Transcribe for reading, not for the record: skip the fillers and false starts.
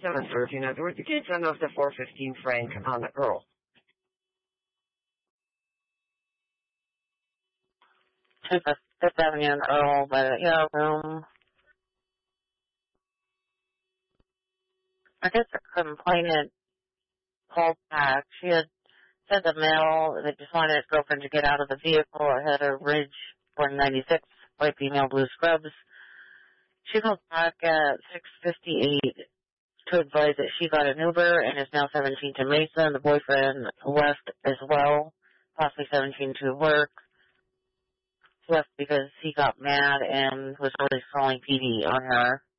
7:13 at work. The kids and of the 4:15 Frank on the Earl. Fifth Avenue and Earl by the room. I guess the complainant called back. She had said the male that just wanted his girlfriend to get out of the vehicle ahead of Ridge 196, white female, blue scrubs. She called back at 6:58 to advise that she got an Uber and is now 17 to Mesa, and the boyfriend left as well, possibly 17 to work. Left because he got mad and was always calling PD on her.